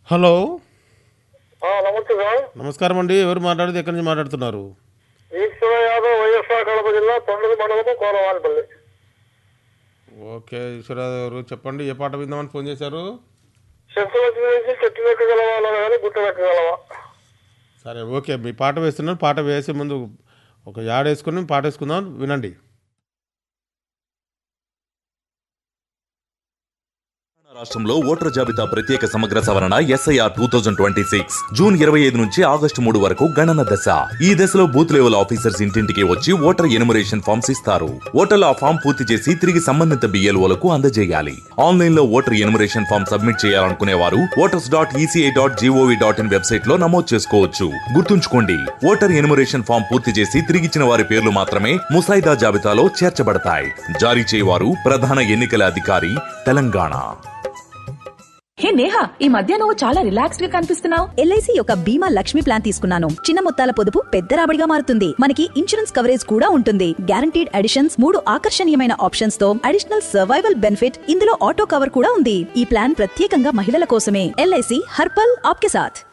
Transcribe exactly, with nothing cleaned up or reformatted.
Hello. నమస్తే sir. నమస్కారం అండి. ఎవరు మాట్లాడేది, ఎక్కడి నుంచి మాట్లాడుతున్నారు? ఈశ్వర యాదవ్, వైఎస్ఆర్ కడప జిల్లా తొండూరు మండలము, కోరవానిపల్లి. ఓకే ఈశ్వర యాదవ్ గారు, చెప్పండి ఏ పాట విందామని ఫోన్ చేశారు? చెట్టు నుంచి చెట్టు ఎక్కగలవా అన్నారు కానీ గుట్ట ఎక్కగలవా. సరే ఓకే, మీ పాట వేస్తున్నాను. పాట వేసే ముందు ఒక యాడ్ వేసుకుని పాట వేసుకుందాం, వినండి. రాష్ట్రంలో ఓటర్ జాబితా ప్రత్యేక సమగ్ర సవరణ SIR two thousand twenty six June ఇరవై ఐదు నుంచి ఆగస్టు మూడు వరకు గణన దశ. ఈ దశలో బూత్ లెవెల్ ఆఫీసర్స్ ఇంటింటికి వచ్చి ఓటర్ ఎనుమరేషన్ ఫామ్స్ ఇస్తారు. ఓటర్లు ఆ ఫామ్ పూర్తి చేసి తిరిగి సంబంధిత బిఎల్ఓలకు అందజేయాలి. ఆన్లైన్ లో ఓటర్ ఎనుమరేషన్ ఫామ్ సబ్మిట్ చేయాలనుకునే వారు voters dot ECI dot GOV dot in website లో నమోదు చేసుకోవచ్చు. గుర్తుంచుకోండి, ఓటర్ ఎనుమరేషన్ ఫామ్ పూర్తి చేసి తిరిగిచ్చిన వారి పేర్లు మాత్రమే ముసాయిదా జాబితాలో చేర్చబడతాయి. జారీ చేయవారు ప్రధాన ఎన్నికల అధికారి, తెలంగాణ. హే నేహా, ఈ మధ్య నువ్వు చాలా రిలాక్స్డ్ గా కనిపిస్తున్నావు. ఎల్ఐసి యొక్క బీమా లక్ష్మి ప్లాన్ తీసుకున్నాను. చిన్న మొత్తాల పొదుపు పెద్ద రాబడిగా మారుతుంది. మనకి ఇన్సూరెన్స్ కవరేజ్ కూడా ఉంటుంది. గ్యారంటీడ్ అడిషన్స్, మూడు ఆకర్షణీయమైన ఆప్షన్స్ తో అడిషనల్ సర్వైవల్ బెనిఫిట్, ఇందులో ఆటో కవర్ కూడా ఉంది. ఈ ప్లాన్ ప్రత్యేకంగా మహిళల కోసమే. ఎల్ఐసి హర్పల్ ఆప్కే సాథ్.